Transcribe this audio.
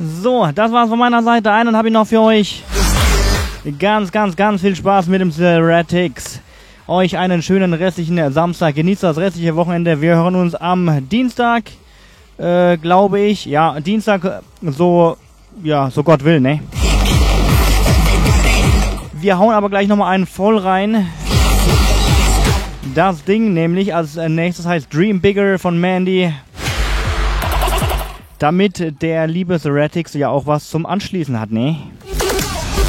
So, das war's von meiner Seite. Einen habe ich noch für euch. Ganz viel Spaß mit dem Ceratics. Euch einen schönen restlichen Samstag. Genießt das restliche Wochenende. Wir hören uns am Dienstag, glaube ich. Ja, Dienstag, so Gott will, ne? Wir hauen aber gleich nochmal einen voll rein. Das Ding nämlich als nächstes heißt Dream Bigger von Mandy. Damit der liebe Ceratics ja auch was zum Anschließen hat, ne?